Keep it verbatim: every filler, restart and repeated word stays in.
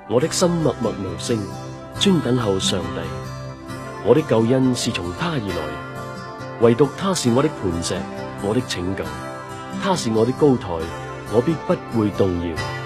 我的心默默無聲，專等候上帝。我的救恩是從他而來，唯獨他是我的磐石，我的拯救。他是我的高台，我必不會動搖。